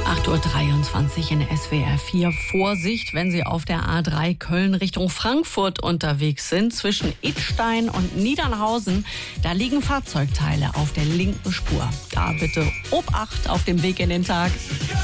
8:23 Uhr in SWR 4. Vorsicht, wenn Sie auf der A3 Köln Richtung Frankfurt unterwegs sind. Zwischen Idstein und Niedernhausen, da liegen Fahrzeugteile auf der linken Spur. Da bitte Obacht auf dem Weg in den Tag.